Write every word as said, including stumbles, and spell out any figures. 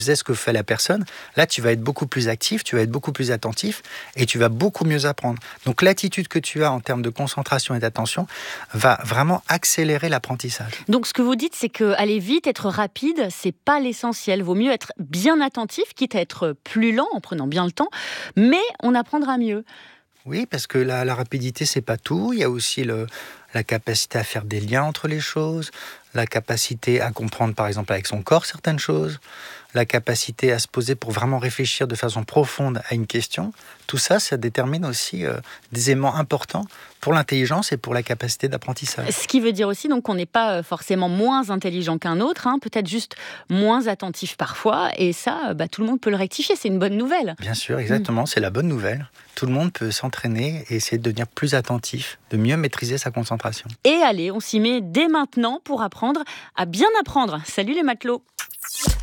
sais ce que fait la personne, là tu vas être beaucoup plus actif, tu vas être beaucoup plus attentif et tu vas beaucoup mieux apprendre. Donc l'attitude que tu as en termes de concentration et d'attention va vraiment accélérer l'apprentissage. Donc ce que vous dites, c'est que aller vite, être rapide, c'est pas l'essentiel. Vaut mieux être bien attentif, quitte à être plus lent en prenant bien le temps, mais on apprendra mieux. Oui, parce que la, la rapidité, c'est pas tout. Il y a aussi le, la capacité à faire des liens entre les choses, la capacité à comprendre, par exemple, avec son corps certaines choses, la capacité à se poser pour vraiment réfléchir de façon profonde à une question. Tout ça, ça détermine aussi euh, des éléments importants pour l'intelligence et pour la capacité d'apprentissage. Ce qui veut dire aussi donc qu'on n'est pas forcément moins intelligent qu'un autre, hein, peut-être juste moins attentif parfois, et ça, bah, tout le monde peut le rectifier, c'est une bonne nouvelle. Bien sûr, exactement, mmh. c'est la bonne nouvelle. Tout le monde peut s'entraîner et essayer de devenir plus attentif, de mieux maîtriser sa concentration. Et allez, on s'y met dès maintenant pour apprendre à bien apprendre. Salut les matelots!